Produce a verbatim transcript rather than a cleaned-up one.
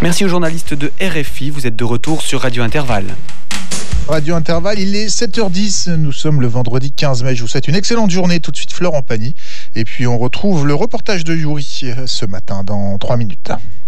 Merci aux journalistes de R F I. Vous êtes de retour sur Radio Intervalle. Radio Intervalle, il est sept heures dix, nous sommes le vendredi quinze mai, je vous souhaite une excellente journée, tout de suite Florent Pagny, et puis on retrouve le reportage de Yuri ce matin dans trois minutes.